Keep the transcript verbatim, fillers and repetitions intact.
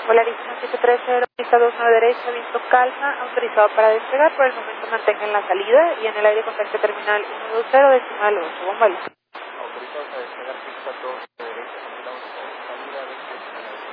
Volaristan siete tres cero, pista dos nueve derecha, viento calma, autorizado para despegar. Por el momento mantengan la salida y en el aire contacto terminal uno dos cero, decimal ocho, bomba lista. Autorizado para despegar pista dos derecha.